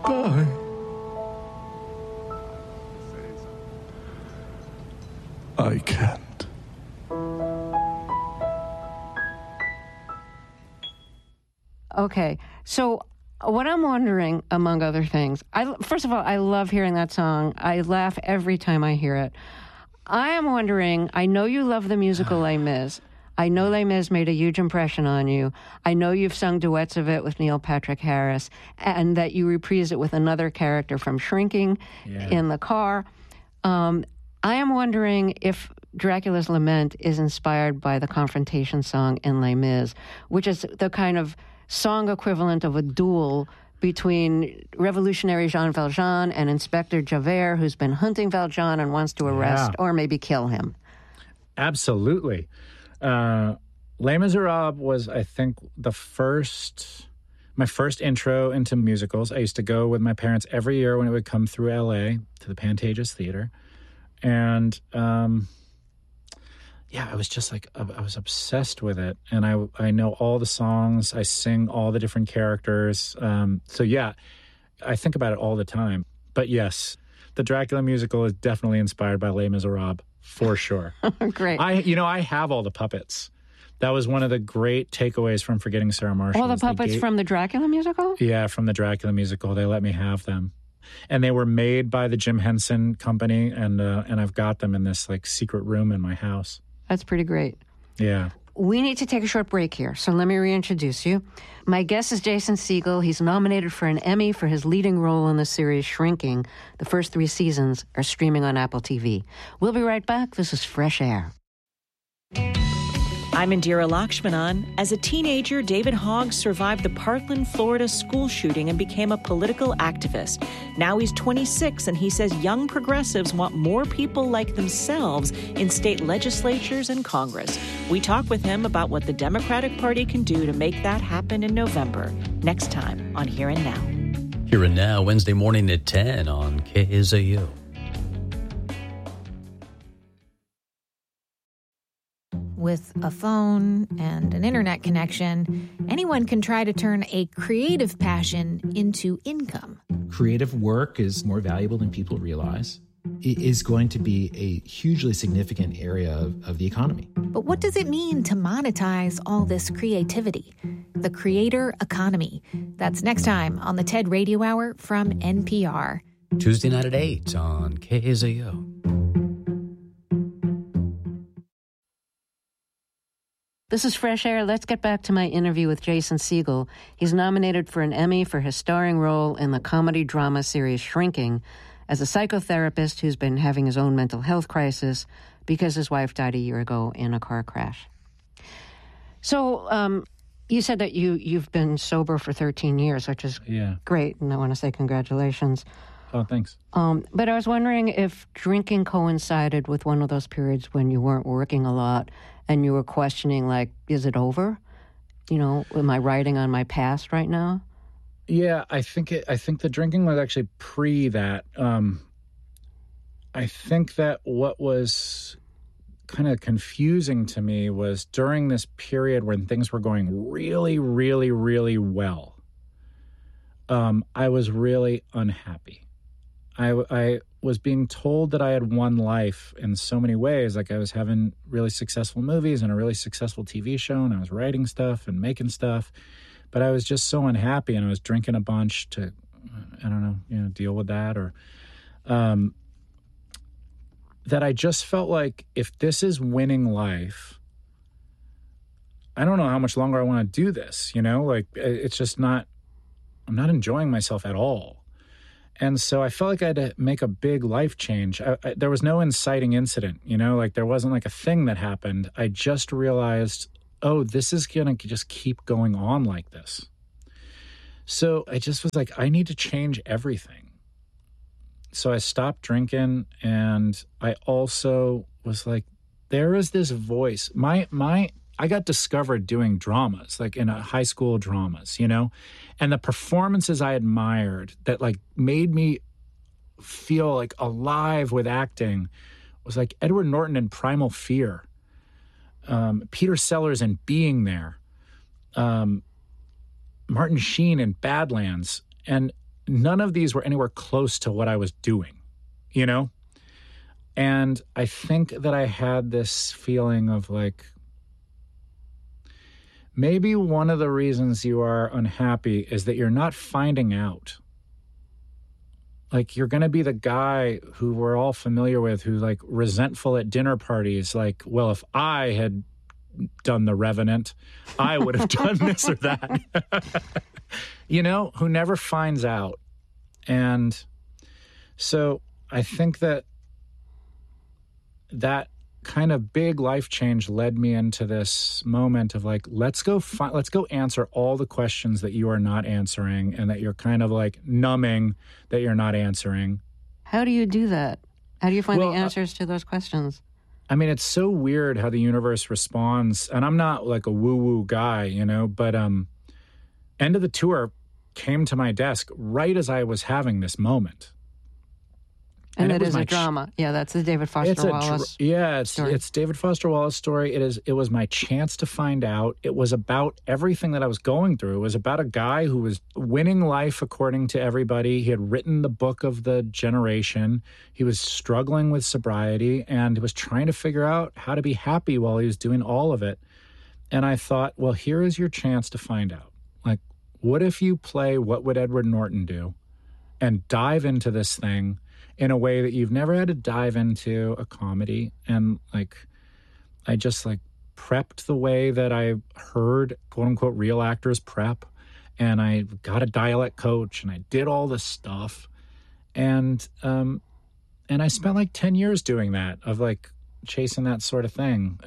I can't. Okay, so what I'm wondering, among other things, first of all, I love hearing that song. I laugh every time I hear it. I am wondering, I know you love the musical Les Mis. I know Les Mis made a huge impression on you. I know you've sung duets of it with Neil Patrick Harris, and that you reprise it with another character from Shrinking in the car. I am wondering if Dracula's Lament is inspired by the confrontation song in Les Mis, which is the kind of song equivalent of a duel between revolutionary Jean Valjean and Inspector Javert, who's been hunting Valjean and wants to arrest or maybe kill him. Absolutely. Les Miserables was, I think, my first intro into musicals. I used to go with my parents every year when it would come through L.A. to the Pantages Theater. And, I was just like, I was obsessed with it. And I know all the songs. I sing all the different characters. I think about it all the time. But yes, the Dracula musical is definitely inspired by Les Miserables, for sure. Great. I have all the puppets. That was one of the great takeaways from Forgetting Sarah Marshall. All the puppets from the Dracula musical? Yeah, from the Dracula musical. They let me have them. And they were made by the Jim Henson Company, and I've got them in this like secret room in my house. That's pretty great. Yeah. We need to take a short break here, so let me reintroduce you. My guest is Jason Segel. He's nominated for an Emmy for his leading role in the series Shrinking. The first 3 seasons are streaming on Apple TV. We'll be right back. This is Fresh Air. I'm Indira Lakshmanan. As a teenager, David Hogg survived the Parkland, Florida school shooting and became a political activist. Now he's 26, and he says young progressives want more people like themselves in state legislatures and Congress. We talk with him about what the Democratic Party can do to make that happen in November. Next time on Here and Now. Here and Now, Wednesday morning at 10 on KSAU. With a phone and an internet connection, anyone can try to turn a creative passion into income. Creative work is more valuable than people realize. It is going to be a hugely significant area of the economy. But what does it mean to monetize all this creativity? The creator economy. That's next time on the TED Radio Hour from NPR. Tuesday night at 8 on KSAU. This is Fresh Air. Let's get back to my interview with Jason Segel. He's nominated for an Emmy for his starring role in the comedy-drama series Shrinking as a psychotherapist who's been having his own mental health crisis because his wife died a year ago in a car crash. So you said that you've been sober for 13 years, which is great, and I want to say congratulations. Oh, thanks. But I was wondering if drinking coincided with one of those periods when you weren't working a lot and you were questioning, like, is it over? You know, am I writing on my past right now? Yeah, I think the drinking was actually pre that. I think that what was kind of confusing to me was during this period when things were going really, really, really well, I was really unhappy. I was being told that I had won life in so many ways. Like I was having really successful movies and a really successful TV show, and I was writing stuff and making stuff. But I was just so unhappy, and I was drinking a bunch to, I don't know, deal with that, or that I just felt like if this is winning life, I don't know how much longer I want to do this, like it's just not, I'm not enjoying myself at all. And so I felt like I had to make a big life change. There was no inciting incident, like there wasn't like a thing that happened. I just realized, oh, this is going to just keep going on like this. So I just was like, I need to change everything. So I stopped drinking, and I also was like, there is this voice. I got discovered doing dramas, like in a high school dramas, and the performances I admired that like made me feel like alive with acting was like Edward Norton in Primal Fear, Peter Sellers in Being There, Martin Sheen in Badlands. And none of these were anywhere close to what I was doing, you know? And I think that I had this feeling of like, maybe one of the reasons you are unhappy is that you're not finding out. Like, you're going to be the guy who we're all familiar with, who's like resentful at dinner parties. Like, well, if I had done The Revenant, I would have done this or that. You know, who never finds out. And so I think that kind of big life change led me into this moment of like, let's go answer all the questions that you are not answering and that you're kind of like numbing that you're not answering. How do you do that? How do you find the answers to those questions? I mean, it's so weird how the universe responds. And I'm not like a woo-woo guy, you know, but End of the Tour came to my desk right as I was having this moment. And it is a drama. Yeah, that's the David Foster Wallace. It's David Foster Wallace story. It was my chance to find out. It was about everything that I was going through. It was about a guy who was winning life according to everybody. He had written the book of the generation. He was struggling with sobriety and was trying to figure out how to be happy while he was doing all of it. And I thought, well, here is your chance to find out. Like, what if you play What Would Edward Norton Do and dive into this thing in a way that you've never had to dive into a comedy. And like, I just like prepped the way that I heard quote unquote real actors prep. And I got a dialect coach and I did all this stuff. And I spent like 10 years doing that, of like chasing that sort of thing.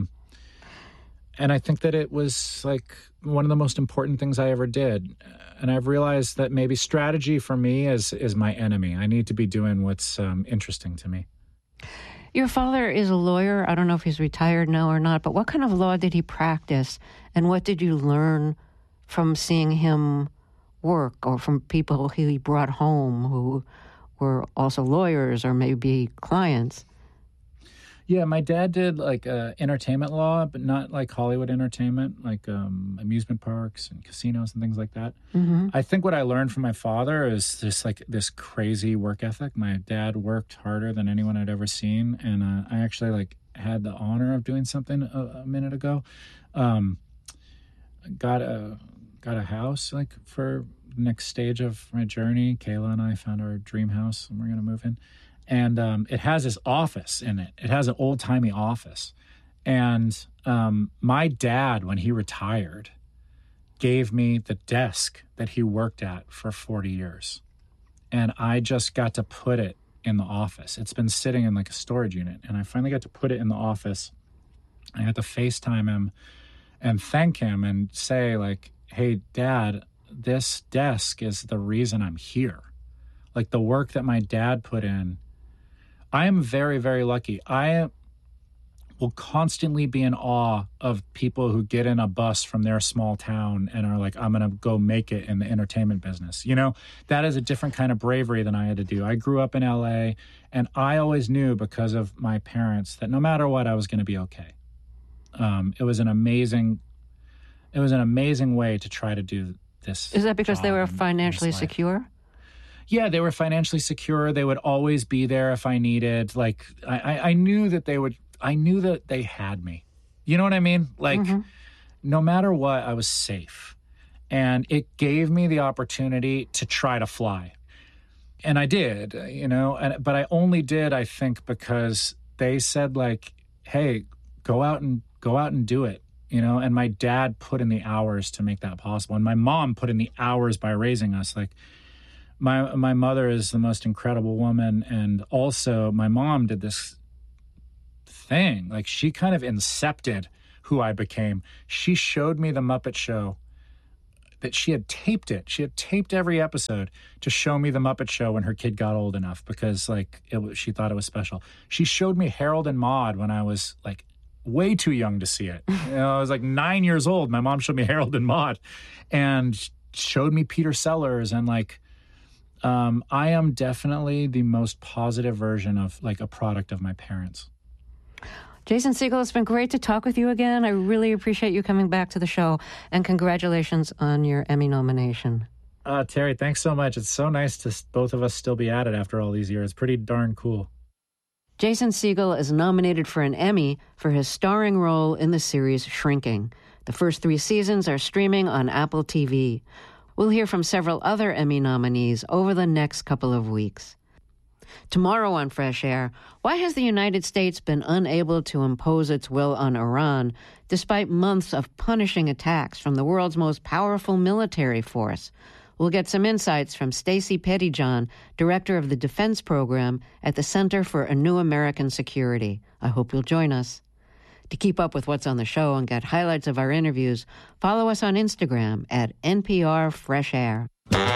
And I think that it was like one of the most important things I ever did. And I've realized that maybe strategy for me is my enemy. I need to be doing what's interesting to me. Your father is a lawyer. I don't know if he's retired now or not, but what kind of law did he practice? And what did you learn from seeing him work, or from people he brought home who were also lawyers or maybe clients? Yeah, my dad did like entertainment law, but not like Hollywood entertainment, like amusement parks and casinos and things like that. Mm-hmm. I think what I learned from my father is just like this crazy work ethic. My dad worked harder than anyone I'd ever seen, and I actually like had the honor of doing something a minute ago. Got a house like for the next stage of my journey. Kayla and I found our dream house, and we're gonna move in. And it has this office in it. It has an old-timey office. And my dad, when he retired, gave me the desk that he worked at for 40 years. And I just got to put it in the office. It's been sitting in like a storage unit. And I finally got to put it in the office. I had to FaceTime him and thank him and say like, hey, Dad, this desk is the reason I'm here. Like the work that my dad put in, I am very, very lucky. I will constantly be in awe of people who get in a bus from their small town and are like, I'm going to go make it in the entertainment business. You know, that is a different kind of bravery than I had to do. I grew up in LA, and I always knew because of my parents that no matter what, I was going to be okay. It was an amazing way to try to do this. Is that because they were financially secure? Yeah, they were financially secure. They would always be there if I needed. Like, I knew that they had me. You know what I mean? Like, no matter what, I was safe. And it gave me the opportunity to try to fly. And I did, you know, but I only did, I think, because they said like, hey, go out and do it. You know, and my dad put in the hours to make that possible. And my mom put in the hours by raising us. Like, my mother is the most incredible woman, and also my mom did this thing. Like, she kind of incepted who I became. She showed me the Muppet Show, that she had taped it. She had taped every episode to show me the Muppet Show when her kid got old enough, because like she thought it was special. She showed me Harold and Maude when I was like way too young to see it. You know, I was like 9 years old. My mom showed me Harold and Maude and showed me Peter Sellers, and like, I am definitely the most positive version of like a product of my parents. Jason Segel, it's been great to talk with you again. I really appreciate you coming back to the show, and congratulations on your Emmy nomination. Terry, thanks so much. It's so nice to both of us still be at it after all these years. Pretty darn cool. Jason Segel is nominated for an Emmy for his starring role in the series Shrinking. The first 3 seasons are streaming on Apple TV. We'll hear from several other Emmy nominees over the next couple of weeks. Tomorrow on Fresh Air, why has the United States been unable to impose its will on Iran despite months of punishing attacks from the world's most powerful military force? We'll get some insights from Stacey Pettyjohn, director of the Defense Program at the Center for a New American Security. I hope you'll join us. To keep up with what's on the show and get highlights of our interviews, follow us on Instagram at NPR Fresh Air.